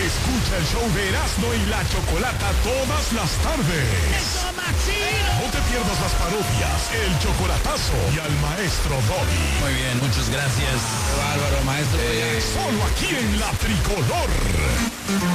Escucha el show de Erasmo y la Chocolata todas las tardes. ¡Eso, Maxito! No te pierdas las parodias, el chocolatazo y al maestro Doggy. Muy bien, muchas gracias. Qué bárbaro, maestro. Solo aquí en La Tricolor.